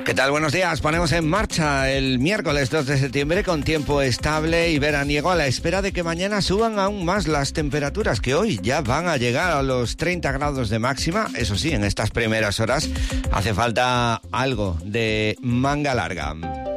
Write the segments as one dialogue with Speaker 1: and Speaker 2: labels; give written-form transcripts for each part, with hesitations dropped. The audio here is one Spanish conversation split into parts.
Speaker 1: ¿Qué tal? Buenos días. Ponemos en marcha el miércoles 2 de septiembre con tiempo estable y veraniego a la espera de que mañana suban aún más las temperaturas, que hoy ya van a llegar a los 30 grados de máxima. Eso sí, en estas primeras horas hace falta algo de manga larga.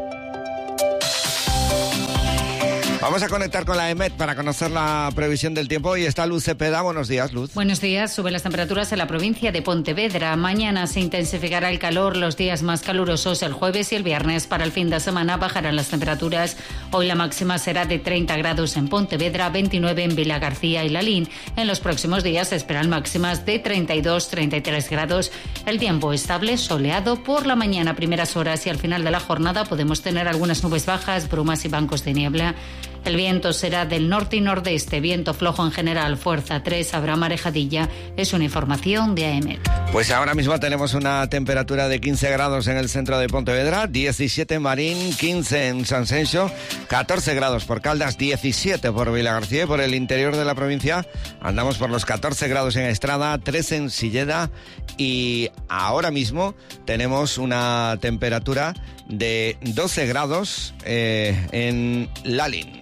Speaker 1: Vamos a conectar con la EMET para conocer la previsión del tiempo. Y está Luz Cepeda. Buenos días, Luz.
Speaker 2: Buenos días. Suben las temperaturas en la provincia de Pontevedra. Mañana se intensificará el calor, los días más calurosos el jueves y el viernes. Para el fin de semana bajarán las temperaturas. Hoy la máxima será de 30 grados en Pontevedra, 29 en Vilagarcía y Lalín. En los próximos días se esperan máximas de 32-33 grados. El tiempo estable, soleado por la mañana, primeras horas, y al final de la jornada podemos tener algunas nubes bajas, brumas y bancos de niebla. El viento será del norte y nordeste, viento flojo en general, fuerza 3, habrá marejadilla. Es una información de AEMET.
Speaker 1: Pues ahora mismo tenemos una temperatura de 15 grados en el centro de Pontevedra, 17 en Marín, 15 en Sanxenxo, 14 grados por Caldas, 17 por Vilagarcía, y por el interior de la provincia andamos por los 14 grados en Estrada, 13 en Silleda, y ahora mismo tenemos una temperatura de 12 grados en Lalín.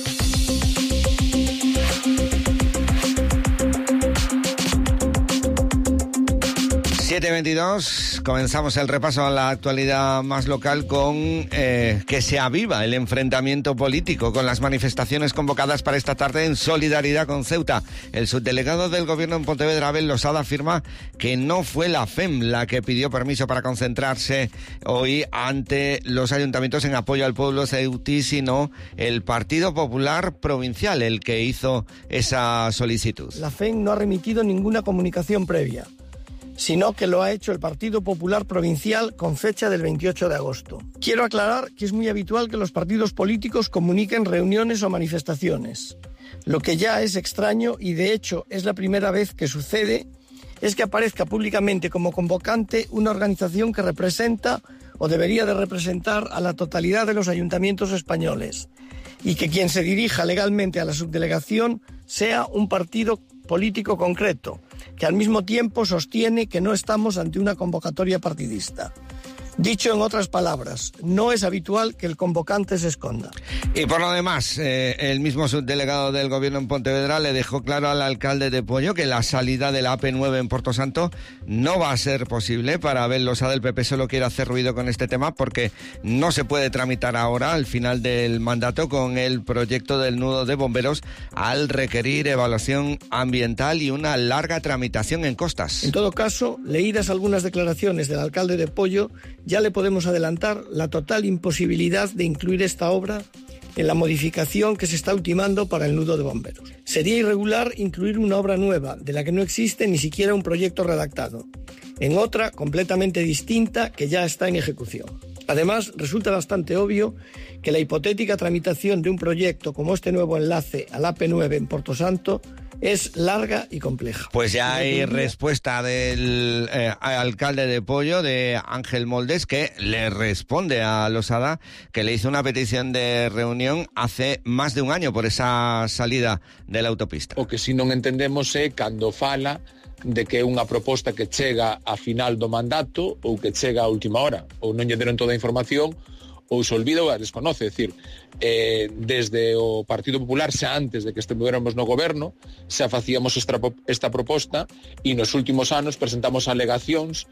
Speaker 1: 7:22, comenzamos el repaso a la actualidad más local con que se aviva el enfrentamiento político con las manifestaciones convocadas para esta tarde en solidaridad con Ceuta. El subdelegado del gobierno en Pontevedra, Abel Losada, afirma que no fue la FEM la que pidió permiso para concentrarse hoy ante los ayuntamientos en apoyo al pueblo ceutí, sino el Partido Popular Provincial el que hizo esa solicitud.
Speaker 3: La FEM no ha remitido ninguna comunicación previa, sino que lo ha hecho el Partido Popular Provincial con fecha del 28 de agosto. Quiero aclarar que es muy habitual que los partidos políticos comuniquen reuniones o manifestaciones. Lo que ya es extraño, y de hecho es la primera vez que sucede, es que aparezca públicamente como convocante una organización que representa o debería de representar a la totalidad de los ayuntamientos españoles, y que quien se dirija legalmente a la subdelegación sea un partido político concreto, que al mismo tiempo sostiene que no estamos ante una convocatoria partidista. Dicho en otras palabras, no es habitual que el convocante se esconda.
Speaker 1: Y por lo demás, el mismo subdelegado del gobierno en Pontevedra le dejó claro al alcalde de Poyo que la salida de la AP9 en Porto Santo no va a ser posible. Para Abel Losada, del PP solo quiere hacer ruido con este tema porque no se puede tramitar ahora, al final del mandato, con el proyecto del nudo de bomberos, al requerir evaluación ambiental y una larga tramitación en costas.
Speaker 3: En todo caso, leídas algunas declaraciones del alcalde de Poyo, ya le podemos adelantar la total imposibilidad de incluir esta obra en la modificación que se está ultimando para el nudo de bomberos. Sería irregular incluir una obra nueva, de la que no existe ni siquiera un proyecto redactado, en otra completamente distinta que ya está en ejecución. Además, resulta bastante obvio que la hipotética tramitación de un proyecto como este nuevo enlace al AP9 en Porto Santo es larga y compleja.
Speaker 1: Pues ya hay respuesta del alcalde de Poyo, de Ángel Moldes, que le responde a Losada, que le hizo una petición de reunión hace más de un año por esa salida de la autopista.
Speaker 4: O que si non entendemos é cando fala de que é unha proposta que chega a final do mandato ou que chega a última hora, ou non lle deron toda a información, ou se olvida ou a desconoce. É dicir, desde o Partido Popular, xa antes de que estivéramos no goberno, xa facíamos esta proposta, e nos últimos anos presentamos alegacións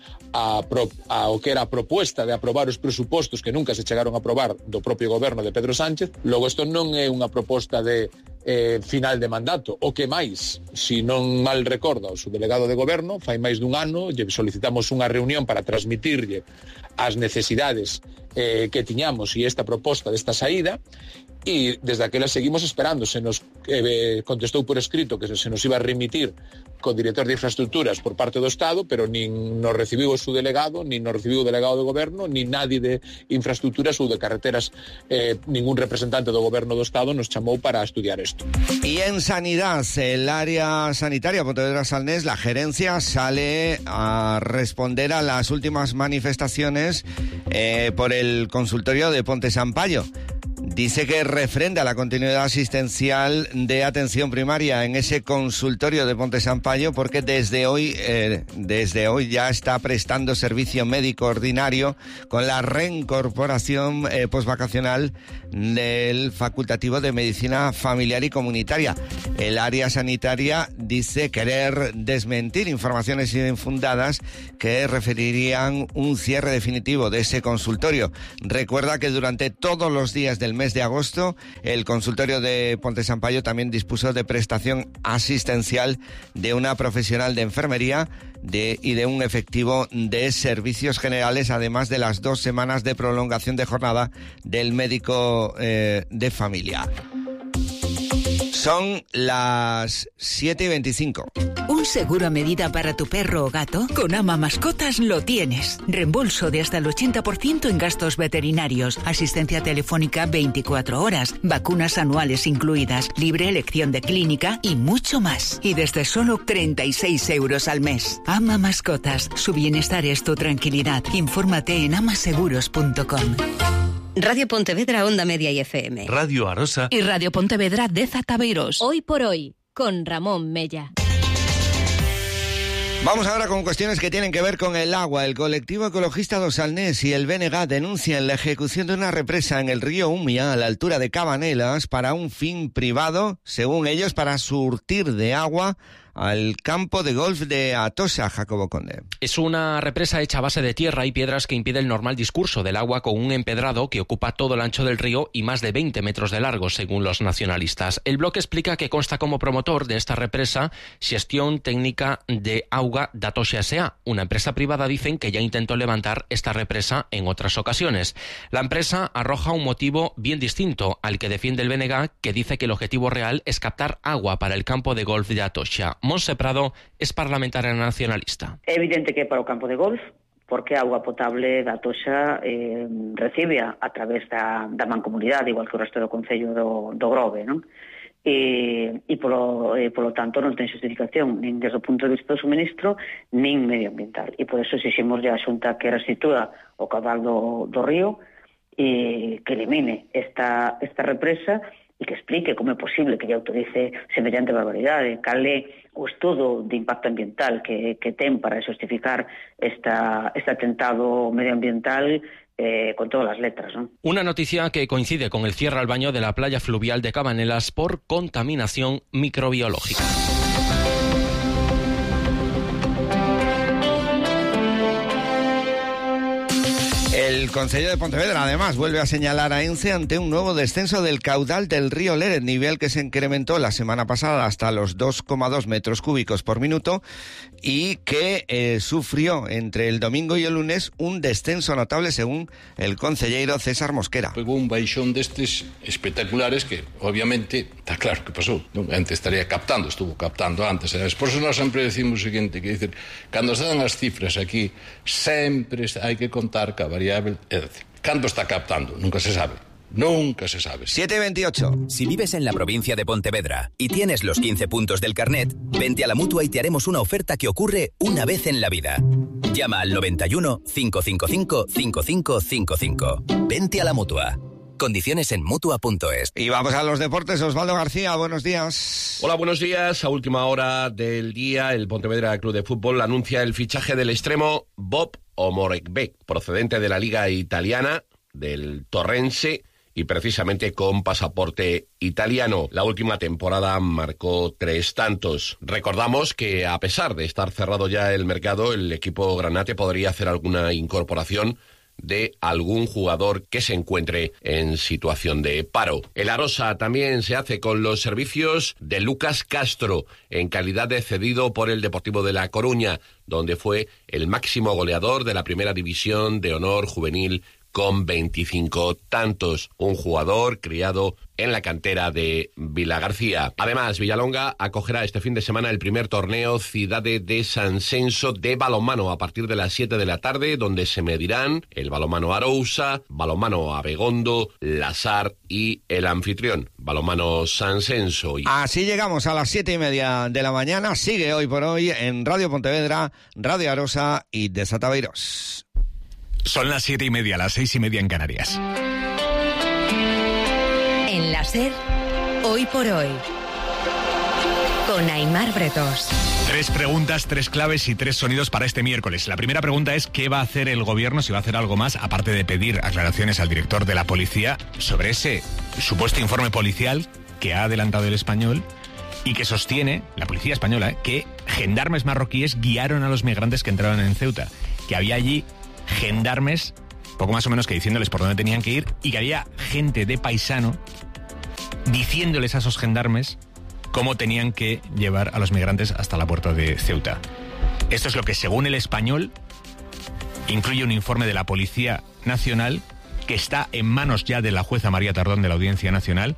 Speaker 4: ao que era a proposta de aprobar os presupostos que nunca se chegaron a aprobar do propio goberno de Pedro Sánchez. Logo, isto non é unha proposta de final de mandato. O que máis, se non mal recorda o subdelegado de goberno, fai máis dun ano lle solicitamos unha reunión para transmitirlle as necesidades que tiñamos e esta proposta desta saída, e desde aquela seguimos esperando. Se nos contestou por escrito que se nos iba a remitir co director de infraestructuras por parte do Estado, pero nin nos recibiu o subdelegado, nin nos recibiu o delegado do goberno, nin nadie de infraestructuras ou de carreteras, ningún representante do goberno do Estado nos chamou para estudiar isto.
Speaker 1: Y en sanidad, el área sanitaria Pontevedra Salnés, la gerencia sale a responder a las últimas manifestaciones por el consultorio de Ponte Sampaio. dice que refrenda la continuidad asistencial de atención primaria en ese consultorio de Ponte Sampaio, porque desde hoy ya está prestando servicio médico ordinario con la reincorporación postvacacional del facultativo de medicina familiar y comunitaria. El área sanitaria dice querer desmentir informaciones infundadas que referirían un cierre definitivo de ese consultorio. Recuerda que durante todos los días del mes de agosto, el consultorio de Ponte Sampaio también dispuso de prestación asistencial de una profesional de enfermería y de un efectivo de servicios generales, además de las 2 semanas de prolongación de jornada del médico de familia. Son las 7:25.
Speaker 5: ¿Un seguro a medida para tu perro o gato? Con Ama Mascotas lo tienes. Reembolso de hasta el 80% en gastos veterinarios, asistencia telefónica 24 horas, vacunas anuales incluidas, libre elección de clínica y mucho más. Y desde solo 36 euros al mes. Ama Mascotas. Su bienestar es tu tranquilidad. Infórmate en amaseguros.com.
Speaker 6: Radio Pontevedra, Onda Media y FM.
Speaker 7: Radio Arosa
Speaker 5: y Radio Pontevedra de Zataveiros.
Speaker 8: Hoy por hoy, con Ramón Mella.
Speaker 1: Vamos ahora con cuestiones que tienen que ver con el agua. El colectivo ecologista do Salnés y el BNG denuncian la ejecución de una represa en el río Umia a la altura de Cabanelas para un fin privado, según ellos, para surtir de agua al campo de golf de Atocha. Jacobo Conde.
Speaker 9: Es una represa hecha a base de tierra y piedras que impide el normal discurso del agua, con un empedrado que ocupa todo el ancho del río y más de 20 metros de largo, según los nacionalistas. El bloque explica que consta como promotor de esta represa Xestión Técnica de Auga de Atocha S.A., una empresa privada, dicen, que ya intentó levantar esta represa en otras ocasiones. La empresa arroja un motivo bien distinto al que defiende el BNG, que dice que el objetivo real es captar agua para el campo de golf de Atocha. Monse Prado es parlamentaria nacionalista.
Speaker 10: É evidente que para o campo de golf, porque a auga potable da Atocha recibe a través da mancomunidade, igual que o resto do concello do Grove, non? E polo tanto non ten justificación nin desde o punto de vista do suministro nin medioambiental, e por eso exiximos a Xunta que restitúa o caudal do río e que elimine esta represa e que explique como é posible que lle autorice semellante barbaridade, cal é o estudo de impacto ambiental que ten para justificar este atentado medioambiental con todas las letras, ¿no?
Speaker 9: Una noticia que coincide con el cierre al baño de la playa fluvial de Cabanelas por contaminación microbiológica.
Speaker 1: El Concello de Pontevedra, además, vuelve a señalar a ENCE ante un nuevo descenso del caudal del río Lérez, nivel que se incrementó la semana pasada hasta los 2,2 metros cúbicos por minuto y que sufrió entre el domingo y el lunes un descenso notable, según el concelleiro César Mosquera.
Speaker 11: Pegou un baixón destes espectaculares que, obviamente, está claro que pasou. Antes estaría captando, estuvo captando antes. Por eso nós sempre decimos o seguinte, que dicir, cando se dan as cifras aquí, sempre hai que contar que a variable, é dicir, cando está captando, nunca se sabe. Nunca se sabe.
Speaker 1: 7:28.
Speaker 12: Si vives en la provincia de Pontevedra y tienes los 15 puntos del carnet, vente a la Mutua y te haremos una oferta que ocurre una vez en la vida. Llama al 91 555 5555. Vente a la Mutua. Condiciones en Mutua.es.
Speaker 1: Y vamos a los deportes. Osvaldo García, buenos días.
Speaker 13: Hola, buenos días. A última hora del día, el Pontevedra Club de Fútbol anuncia el fichaje del extremo Bob Omorekbek, procedente de la Liga Italiana, del Torrense, y precisamente con pasaporte italiano. La última temporada marcó 3 tantos. Recordamos que, a pesar de estar cerrado ya el mercado, el equipo granate podría hacer alguna incorporación de algún jugador que se encuentre en situación de paro. El Arosa también se hace con los servicios de Lucas Castro, en calidad de cedido por el Deportivo de La Coruña, donde fue el máximo goleador de la Primera División de Honor Juvenil con 25 tantos, un jugador criado en la cantera de Vilagarcía. Además, Villalonga acogerá este fin de semana el primer torneo Cidade de San Censo de balonmano a partir de las 7 de la tarde, donde se medirán el balonmano Arousa, balonmano Abegondo, Lasar y el anfitrión, balonmano San Censo.
Speaker 1: Así llegamos a las 7:30 de la mañana. Sigue Hoy por Hoy en Radio Pontevedra, Radio Arosa y Desataveiros.
Speaker 7: Son las 7:30, las 6:30 en Canarias.
Speaker 6: La SER, hoy por hoy. Con Aimar Bretos.
Speaker 7: 3 preguntas, 3 claves y 3 sonidos para este miércoles. La primera pregunta es ¿qué va a hacer el gobierno, si va a hacer algo más, aparte de pedir aclaraciones al director de la policía sobre ese supuesto informe policial que ha adelantado El Español y que sostiene, la policía española, que gendarmes marroquíes guiaron a los migrantes que entraron en Ceuta, que había allí gendarmes, poco más o menos que diciéndoles por dónde tenían que ir, y que había gente de paisano diciéndoles a esos gendarmes cómo tenían que llevar a los migrantes hasta la puerta de Ceuta. Esto es lo que, según El Español, incluye un informe de la Policía Nacional que está en manos ya de la jueza María Tardón de la Audiencia Nacional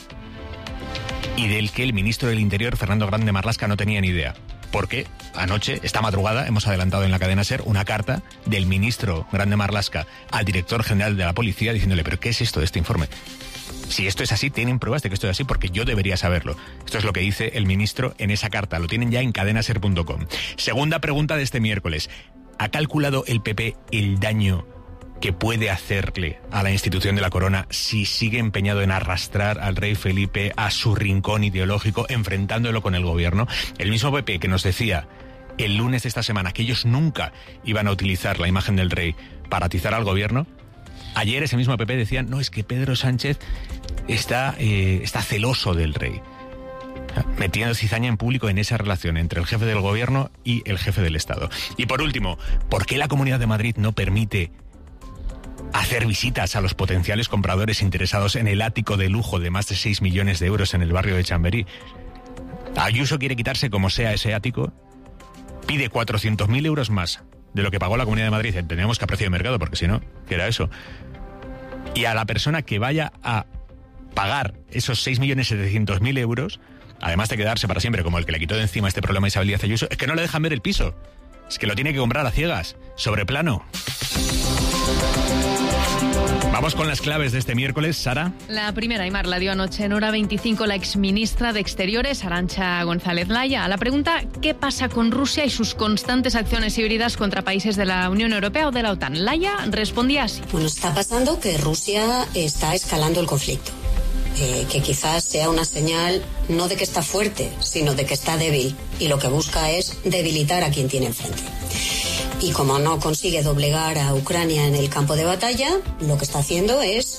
Speaker 7: y del que el ministro del Interior, Fernando Grande Marlaska, no tenía ni idea. Porque anoche, esta madrugada, hemos adelantado en la cadena SER una carta del ministro Grande Marlaska al director general de la policía diciéndole, ¿pero qué es esto de este informe? Si esto es así, tienen pruebas de que esto es así porque yo debería saberlo. Esto es lo que dice el ministro en esa carta. Lo tienen ya en cadenaser.com. Segunda pregunta de este miércoles. ¿Ha calculado el PP el daño que puede hacerle a la institución de la corona si sigue empeñado en arrastrar al rey Felipe a su rincón ideológico, enfrentándolo con el gobierno? El mismo PP que nos decía el lunes de esta semana que ellos nunca iban a utilizar la imagen del rey para atizar al gobierno, ayer ese mismo PP decía, no, es que Pedro Sánchez está celoso del rey, metiendo cizaña en público en esa relación entre el jefe del gobierno y el jefe del Estado. Y por último, ¿por qué la Comunidad de Madrid no permite hacer visitas a los potenciales compradores interesados en el ático de lujo de más de 6 millones de euros en el barrio de Chamberí? Ayuso quiere quitarse como sea ese ático, pide 400.000 euros más de lo que pagó la Comunidad de Madrid, entendemos que a precio de mercado, porque si no, ¿qué era eso? Y a la persona que vaya a pagar esos 6.700.000 euros, además de quedarse para siempre como el que le quitó de encima este problema a Isabel Díaz Ayuso, es que no le dejan ver el piso. Es que lo tiene que comprar a ciegas, sobre plano. Vamos con las claves de este miércoles, Sara.
Speaker 14: La primera, Aimar, la dio anoche en hora 25 la exministra de Exteriores, Arantxa González Laya, a la pregunta ¿qué pasa con Rusia y sus constantes acciones híbridas contra países de la Unión Europea o de la OTAN? Laya respondía así.
Speaker 15: Bueno, está pasando que Rusia está escalando el conflicto. Que quizás sea una señal no de que está fuerte, sino de que está débil, y lo que busca es debilitar a quien tiene enfrente. Y como no consigue doblegar a Ucrania en el campo de batalla, lo que está haciendo es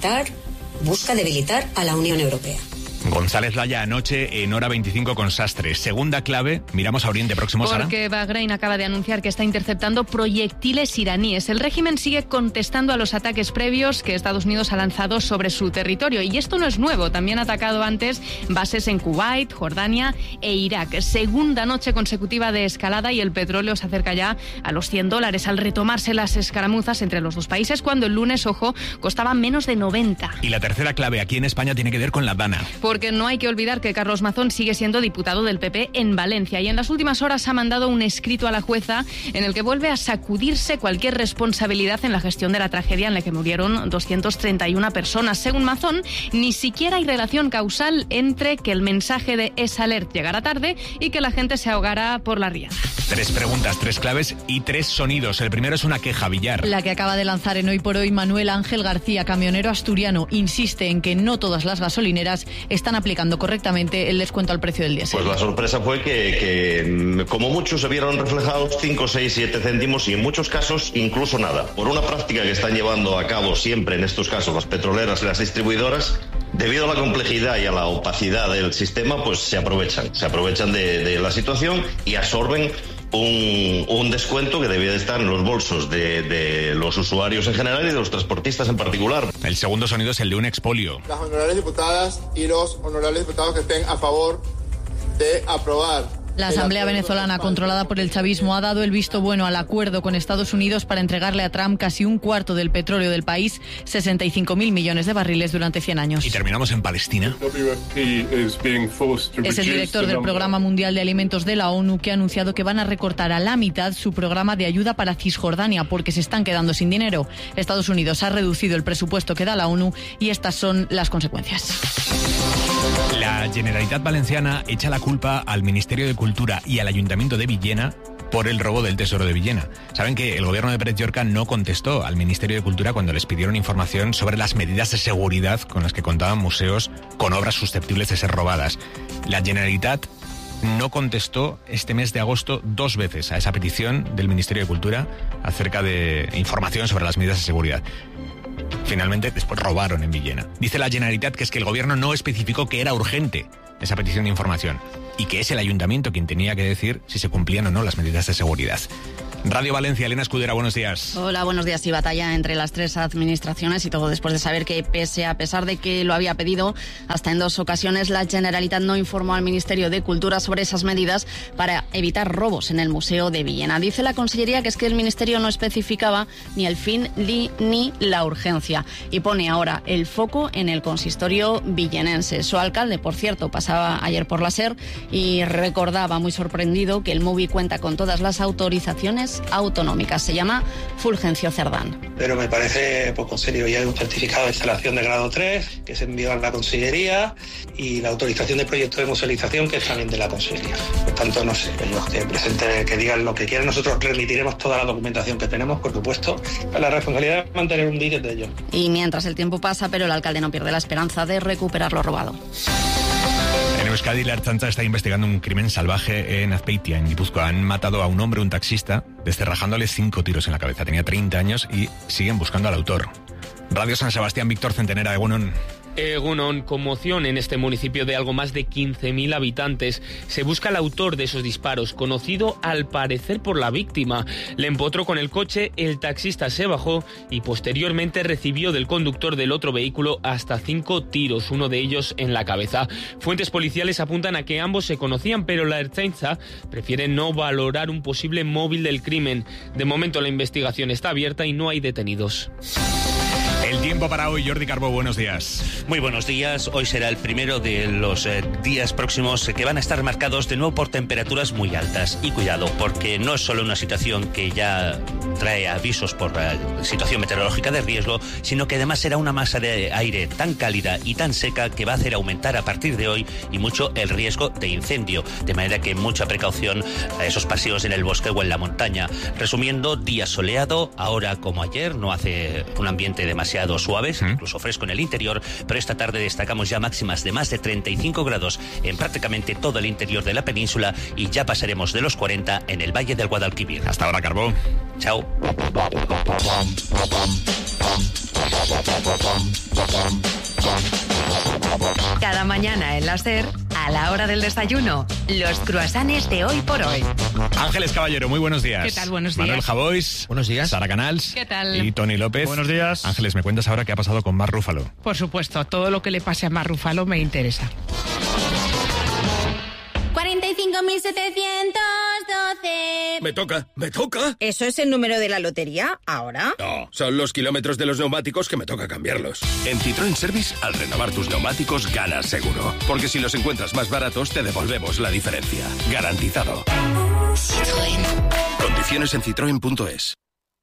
Speaker 15: busca debilitar a la Unión Europea.
Speaker 7: González Laya anoche en hora 25 con Sastre. Segunda clave, miramos a Oriente Próximo, Sara.
Speaker 14: Porque Bahrein acaba de anunciar que está interceptando proyectiles iraníes. El régimen sigue contestando a los ataques previos que Estados Unidos ha lanzado sobre su territorio. Y esto no es nuevo, también ha atacado antes bases en Kuwait, Jordania e Irak. Segunda noche consecutiva de escalada y el petróleo se acerca ya a los $100 al retomarse las escaramuzas entre los dos países, cuando el lunes, ojo, costaba menos de 90.
Speaker 7: Y la tercera clave aquí en España tiene que ver con la Dana.
Speaker 14: Porque no hay que olvidar que Carlos Mazón sigue siendo diputado del PP en Valencia y en las últimas horas ha mandado un escrito a la jueza en el que vuelve a sacudirse cualquier responsabilidad en la gestión de la tragedia en la que murieron 231 personas. Según Mazón, ni siquiera hay relación causal entre que el mensaje de esa alert llegara tarde y que la gente se ahogara por la riada.
Speaker 7: 3 preguntas, 3 claves y 3 sonidos. El primero es una queja, Villar.
Speaker 16: La que acaba de lanzar en Hoy por Hoy Manuel Ángel García, camionero asturiano, insiste en que no todas las gasolineras están aplicando correctamente el descuento al precio del diésel.
Speaker 17: Pues la sorpresa fue que como mucho se vieron reflejados 5, 6, 7 céntimos y en muchos casos incluso nada. Por una práctica que están llevando a cabo siempre en estos casos las petroleras y las distribuidoras, debido a la complejidad y a la opacidad del sistema, pues se aprovechan de la situación y absorben un descuento que debía de estar en los bolsos de los usuarios en general y de los transportistas en particular.
Speaker 7: El segundo sonido es el de un expolio.
Speaker 18: Las honorables diputadas y los honorables diputados que estén a favor de aprobar.
Speaker 16: La Asamblea venezolana, controlada por el chavismo, ha dado el visto bueno al acuerdo con Estados Unidos para entregarle a Trump casi un cuarto del petróleo del país, 65.000 millones de barriles durante 100 años.
Speaker 7: Y terminamos en Palestina.
Speaker 16: Es el director del Programa Mundial de Alimentos de la ONU que ha anunciado que van a recortar a la mitad su programa de ayuda para Cisjordania porque se están quedando sin dinero. Estados Unidos ha reducido el presupuesto que da la ONU y estas son las consecuencias.
Speaker 7: La Generalitat Valenciana echa la culpa al Ministerio de Cultura y al Ayuntamiento de Villena por el robo del Tesoro de Villena. Saben que el gobierno de Pérez Llorca no contestó al Ministerio de Cultura cuando les pidieron información sobre las medidas de seguridad con las que contaban museos con obras susceptibles de ser robadas. La Generalitat no contestó este mes de agosto 2 veces a esa petición del Ministerio de Cultura acerca de información sobre las medidas de seguridad. Finalmente, después robaron en Villena. Dice la Generalitat que es que el gobierno no especificó que era urgente esa petición de información y que es el ayuntamiento quien tenía que decir si se cumplían o no las medidas de seguridad. Radio Valencia, Elena Escudera, buenos días.
Speaker 19: Hola, buenos días. Y batalla entre las 3 administraciones y todo después de saber que, a pesar de que lo había pedido, hasta en 2 ocasiones la Generalitat no informó al Ministerio de Cultura sobre esas medidas para evitar robos en el Museo de Villena. Dice la Consellería que es que el Ministerio no especificaba ni el fin ni la urgencia y pone ahora el foco en el consistorio villenense. Su alcalde, por cierto, pasaba ayer por la SER y recordaba muy sorprendido que el MUVI cuenta con todas las autorizaciones autonómicas. Se llama Fulgencio Cerdán.
Speaker 20: Pero me parece poco serio. Ya hay un certificado de instalación de grado 3 que se envió a la Consellería y la autorización de proyecto de musealización que es también de la Consellería. Por tanto, no sé, ellos que presenten, que digan lo que quieran. Nosotros remitiremos toda la documentación que tenemos, por supuesto. La responsabilidad es mantener un vídeo de ellos.
Speaker 19: Y mientras el tiempo pasa, pero el alcalde no pierde la esperanza de recuperar lo robado.
Speaker 7: En Euskadi, la Ertzaintza está investigando un crimen salvaje en Azpeitia, en Guipúzcoa. Han matado a un hombre, un taxista, descerrajándole 5 tiros en la cabeza. Tenía 30 años y siguen buscando al autor. Radio San Sebastián, Víctor Centenera, Egunon.
Speaker 21: Egunon, conmoción en este municipio de algo más de 15.000 habitantes. Se busca al autor de esos disparos, conocido al parecer por la víctima. Le empotró con el coche, el taxista se bajó y posteriormente recibió del conductor del otro vehículo hasta 5 tiros, uno de ellos en la cabeza. Fuentes policiales apuntan a que ambos se conocían, pero la Ertzaintza prefiere no valorar un posible móvil del crimen. De momento la investigación está abierta y no hay detenidos.
Speaker 7: El tiempo para hoy, Jordi Carbó, buenos días.
Speaker 22: Muy buenos días. Hoy será el primero de los días próximos que van a estar marcados de nuevo por temperaturas muy altas. Y cuidado, porque no es solo una situación que ya trae avisos por situación meteorológica de riesgo, sino que además será una masa de aire tan cálida y tan seca que va a hacer aumentar a partir de hoy y mucho el riesgo de incendio. De manera que mucha precaución a esos paseos en el bosque o en la montaña. Resumiendo, día soleado, ahora como ayer, no hace un ambiente demasiado suaves, incluso fresco en el interior, pero esta tarde destacamos ya máximas de más de 35 grados en prácticamente todo el interior de la península y ya pasaremos de los 40 en el Valle del Guadalquivir.
Speaker 7: Hasta ahora, Carbó.
Speaker 22: Chao.
Speaker 6: Cada mañana en la SER, a la hora del desayuno, los croissants de Hoy por Hoy.
Speaker 7: Ángeles Caballero, muy buenos días.
Speaker 14: ¿Qué tal? Buenos días.
Speaker 7: Manuel Javois.
Speaker 23: Buenos días.
Speaker 7: Sara Canals.
Speaker 14: ¿Qué tal?
Speaker 7: Y Tony López.
Speaker 23: Buenos días.
Speaker 7: Ángeles, ¿me cuentas ahora qué ha pasado con Marc Ruffalo?
Speaker 24: Por supuesto, todo lo que le pase a Marc Ruffalo me interesa.
Speaker 25: 45.712.
Speaker 26: Me toca.
Speaker 25: ¿Eso es el número de la lotería ahora?
Speaker 26: No, son los kilómetros de los neumáticos que me toca cambiarlos. En Citroën Service, al renovar tus neumáticos, ganas seguro. Porque si los encuentras más baratos, te devolvemos la diferencia. Garantizado.
Speaker 25: Citroën.
Speaker 26: Condiciones en citroen.es.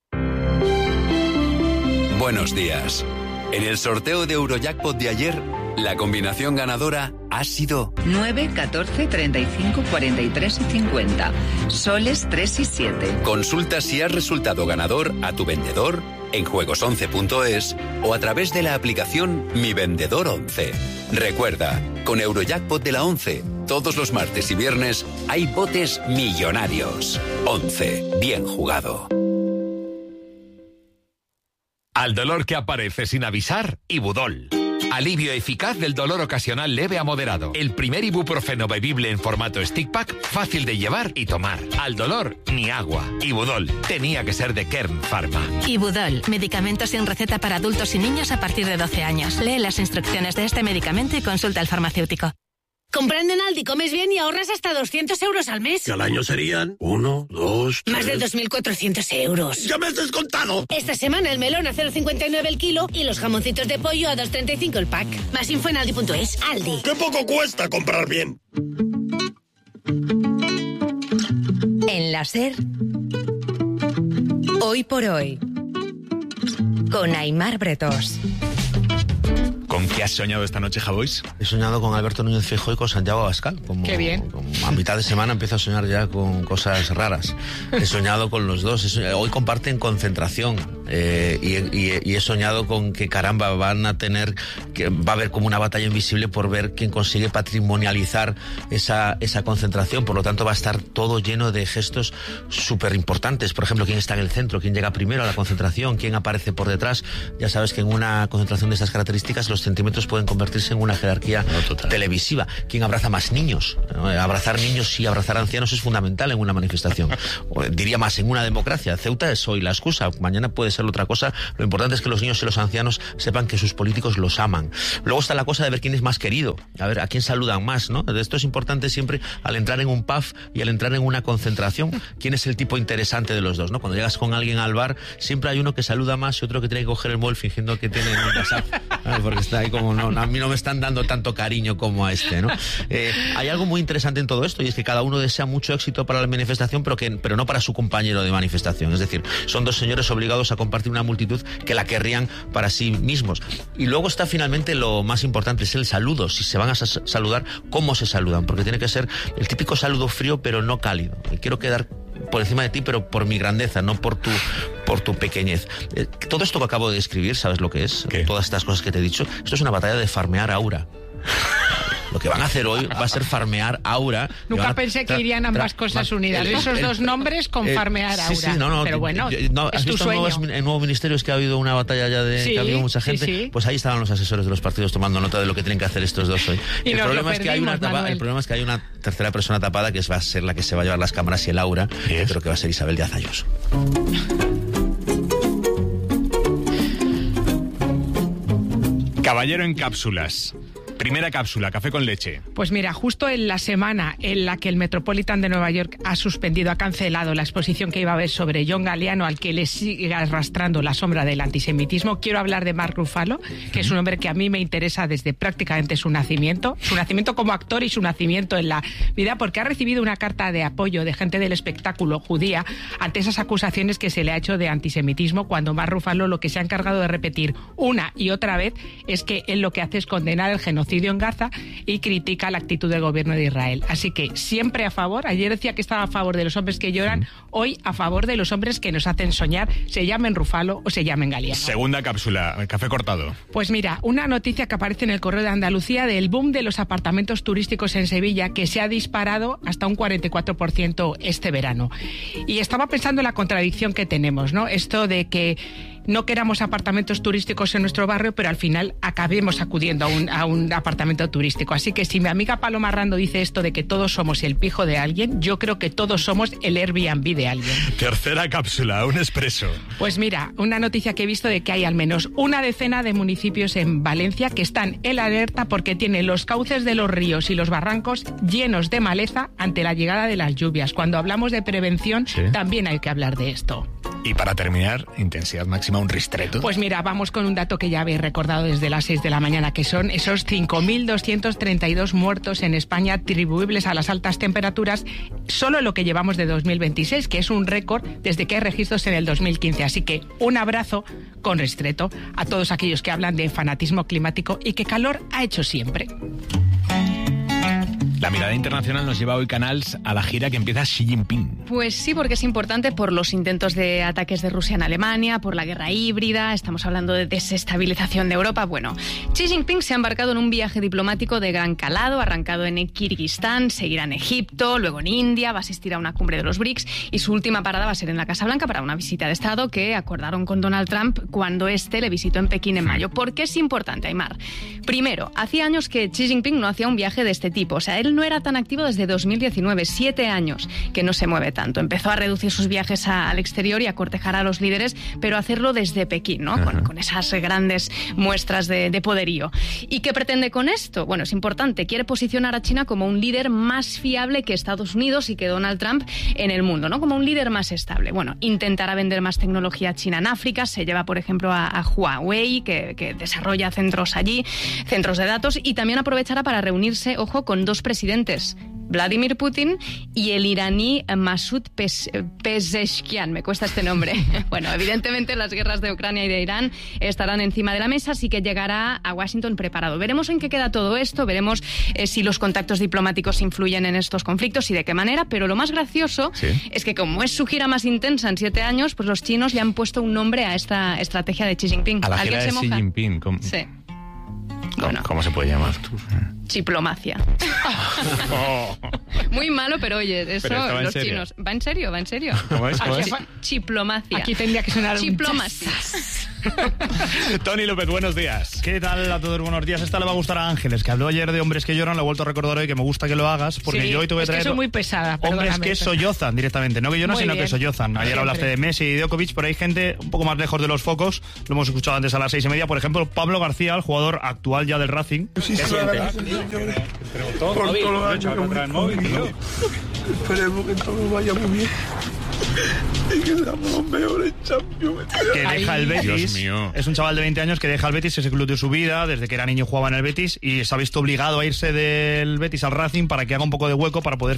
Speaker 27: Buenos días. En el sorteo de Eurojackpot de ayer, la combinación ganadora ha sido
Speaker 28: 9, 14, 35, 43 y 50. Soles 3 y 7.
Speaker 27: Consulta si has resultado ganador a tu vendedor en juegos11.es o a través de la aplicación Mi Vendedor 11. Recuerda, con Eurojackpot de la 11, todos los martes y viernes hay botes millonarios. 11. Bien jugado.
Speaker 29: Al dolor que aparece sin avisar, Ibudol. Alivio eficaz del dolor ocasional leve a moderado. El primer ibuprofeno bebible en formato stick pack, fácil de llevar y tomar. Al dolor, ni agua. Ibudol. Tenía que ser de Kern Pharma.
Speaker 30: Ibudol. Medicamento sin receta para adultos y niños a partir de 12 años. Lee las instrucciones de este medicamento y consulta al farmacéutico.
Speaker 31: Comprando en Aldi comes bien y ahorras hasta 200 euros al mes.
Speaker 26: Que al año serían 1, 2, 3...
Speaker 31: Más de 2.400 euros.
Speaker 26: ¡Ya me has descontado!
Speaker 31: Esta semana el melón a 0,59 el kilo y los jamoncitos de pollo a 2,35 el pack. Más info en aldi.es. Aldi.
Speaker 26: ¡Qué poco cuesta comprar bien!
Speaker 6: En la SER, Hoy por Hoy, con Aimar Bretós.
Speaker 7: ¿Con qué has soñado esta noche, Javois?
Speaker 2: He soñado con Alberto Núñez Feijóo y con Santiago Abascal.
Speaker 24: Qué bien.
Speaker 2: A mitad de semana empiezo a soñar ya con cosas raras. He soñado con los dos. Hoy comparten concentración y he soñado con que, caramba, va a haber como una batalla invisible por ver quién consigue patrimonializar esa concentración. Por lo tanto, va a estar todo lleno de gestos súper importantes. Por ejemplo, quién está en el centro, quién llega primero a la concentración, quién aparece por detrás. Ya sabes que en una concentración de estas características los centímetros pueden convertirse en una jerarquía televisiva. ¿Quién abraza más niños? Abrazar niños y abrazar ancianos es fundamental en una manifestación. Diría más, en una democracia. Ceuta es hoy la excusa, mañana puede ser otra cosa. Lo importante es que los niños y los ancianos sepan que sus políticos los aman. Luego está la cosa de ver quién es más querido, a ver a quién saludan más, ¿no? Esto es importante siempre al entrar en un pub y al entrar en una concentración. ¿Quién es el tipo interesante de los dos, no? Cuando llegas con alguien al bar, siempre hay uno que saluda más y otro que tiene que coger el móvil fingiendo que tiene un WhatsApp, porque está ahí como, no, a mí no me están dando tanto cariño como a este, ¿no? Hay algo muy interesante en todo esto y es que cada uno desea mucho éxito para la manifestación, pero no para su compañero de manifestación. Es decir, son dos señores obligados a compartir una multitud que la querrían para sí mismos. Y luego está finalmente lo más importante, es el saludo. Si se van a saludar, ¿cómo se saludan? Porque tiene que ser el típico saludo frío pero no cálido. Quiero quedar por encima de ti, pero por mi grandeza, no por tu pequeñez. Todo esto que acabo de describir, ¿sabes lo que es? ¿Qué? Todas estas cosas que te he dicho, esto es una batalla de farmear aura. Lo que van a hacer hoy va a ser farmear aura.
Speaker 24: Nunca pensé que irían ambas cosas unidas. Esos dos nombres con farmear aura.
Speaker 2: Sí,
Speaker 24: pero bueno,
Speaker 2: ¿has visto en nuevos ministerios que ha habido una batalla ya que ha habido mucha gente?
Speaker 24: Sí.
Speaker 2: Pues ahí estaban los asesores de los partidos tomando nota de lo que tienen que hacer estos dos hoy. El problema es que hay una tercera persona tapada que va a ser la que se va a llevar las cámaras y el aura. Yo creo que va a ser Isabel Díaz Ayuso.
Speaker 7: Caballero en cápsulas. Primera cápsula, café con leche.
Speaker 24: Pues mira, justo en la semana en la que el Metropolitan de Nueva York ha cancelado la exposición que iba a haber sobre John Galliano, al que le sigue arrastrando la sombra del antisemitismo, quiero hablar de Mark Ruffalo, que es un hombre que a mí me interesa desde prácticamente su nacimiento como actor y su nacimiento en la vida, porque ha recibido una carta de apoyo de gente del espectáculo judía ante esas acusaciones que se le ha hecho de antisemitismo, cuando Mark Ruffalo lo que se ha encargado de repetir una y otra vez es que él lo que hace es condenar el genocidio en Gaza y critica la actitud del gobierno de Israel. Así que siempre a favor. Ayer decía que estaba a favor de los hombres que lloran, hoy a favor de los hombres que nos hacen soñar, se llamen Ruffalo o se llamen Galliano.
Speaker 7: Segunda cápsula, café cortado.
Speaker 24: Pues mira, una noticia que aparece en el Correo de Andalucía del boom de los apartamentos turísticos en Sevilla, que se ha disparado hasta un 44% este verano. Y estaba pensando en la contradicción que tenemos, ¿no? Esto de que no queramos apartamentos turísticos en nuestro barrio, pero al final acabemos acudiendo a un apartamento turístico. Así que si mi amiga Paloma Rando dice esto de que todos somos el pijo de alguien, yo creo que todos somos el Airbnb de alguien.
Speaker 7: Tercera cápsula, un expreso.
Speaker 24: Pues mira, una noticia que he visto de que hay al menos una decena de municipios en Valencia que están en alerta porque tienen los cauces de los ríos y los barrancos llenos de maleza ante la llegada de las lluvias. Cuando hablamos de prevención, también hay que hablar de esto.
Speaker 7: Y para terminar, intensidad máxima, un ristreto.
Speaker 24: Pues mira, vamos con un dato que ya habéis recordado desde las 6 de la mañana, que son esos 5.232 muertos en España atribuibles a las altas temperaturas, solo en lo que llevamos de 2026, que es un récord desde que hay registros en el 2015. Así que un abrazo con ristreto a todos aquellos que hablan de fanatismo climático y que calor ha hecho siempre.
Speaker 7: La mirada internacional nos lleva hoy, Canals, a la gira que empieza Xi Jinping.
Speaker 14: Pues sí, porque es importante por los intentos de ataques de Rusia en Alemania, por la guerra híbrida, estamos hablando de desestabilización de Europa. Bueno, Xi Jinping se ha embarcado en un viaje diplomático de gran calado, arrancado en Kirguistán, seguirá en Egipto, luego en India, va a asistir a una cumbre de los BRICS y su última parada va a ser en la Casa Blanca para una visita de Estado que acordaron con Donald Trump cuando este le visitó en Pekín en mayo. ¿Por qué es importante, Aymar? Primero, hacía años que Xi Jinping no hacía un viaje de este tipo, o sea, él no era tan activo desde 2019, 7 años que no se mueve tanto. Empezó a reducir sus viajes al exterior y a cortejar a los líderes, pero hacerlo desde Pekín, ¿no? Con esas grandes muestras de poderío. ¿Y qué pretende con esto? Bueno, es importante, quiere posicionar a China como un líder más fiable que Estados Unidos y que Donald Trump en el mundo, ¿no? Como un líder más estable. Bueno, intentará vender más tecnología china en África, se lleva, por ejemplo, a Huawei, que desarrolla centros allí, centros de datos, y también aprovechará para reunirse, ojo, con dos presidentes Vladimir Putin y el iraní Masoud Pezeshkian. Me cuesta este nombre. Bueno, evidentemente las guerras de Ucrania y de Irán estarán encima de la mesa, así que llegará a Washington preparado. Veremos en qué queda todo esto, veremos si los contactos diplomáticos influyen en estos conflictos y de qué manera, pero lo más gracioso es que como es su gira más intensa en 7 años, pues los chinos le han puesto un nombre a esta estrategia de Xi Jinping.
Speaker 7: A la gira de Xi Jinping.
Speaker 14: Sí.
Speaker 7: ¿Cómo se puede llamar?
Speaker 14: Chiplomacia. Muy malo, pero oye, eso pero los chinos. ¿Va en serio? ¿Va en serio?
Speaker 7: ¿Cómo es?
Speaker 14: Chiplomacia.
Speaker 24: Aquí tendría que sonar
Speaker 14: Chiplomacia.
Speaker 7: Tony López, buenos días.
Speaker 1: ¿Qué tal a todos? Buenos días. Esta le va a gustar a Ángeles, que habló ayer de hombres que lloran. Lo he vuelto a recordar hoy, que me gusta que lo hagas, porque yo hoy te voy a traer...
Speaker 24: Es que soy muy pesada,
Speaker 1: hombres que sollozan directamente. No que lloran, sino que sollozan. Ayer hablaste de Messi y de Djokovic, pero hay gente un poco más lejos de los focos. Lo hemos escuchado antes a las 6:30. Por ejemplo, Pablo García, el jugador actual ya del Racing.
Speaker 3: Sí, por todos los años esperemos que todo vaya muy bien y que seamos los mejores champions.
Speaker 1: Que deja el Betis. Es un chaval de 20 años que deja el Betis, ese club de su vida, desde que era niño jugaba en el Betis y se ha visto obligado a irse del Betis al Racing para que haga un poco de hueco para poder